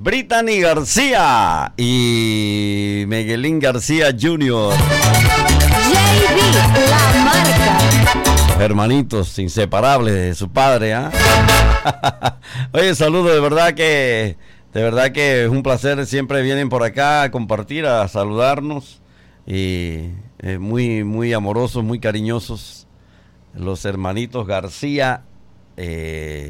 Brittany García y Miguelín García Jr. JB, la marca. Hermanitos inseparables de su padre, ¿ah? Oye, saludos, de verdad que es un placer. Siempre vienen por acá a compartir, a saludarnos. Y muy, muy amorosos, muy cariñosos. Los hermanitos García.